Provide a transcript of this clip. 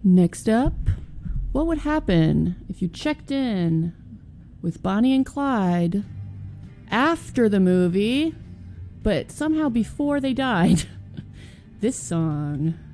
Next up, what would happen if you checked in with Bonnie and Clyde after the movie, but somehow before they died? This song.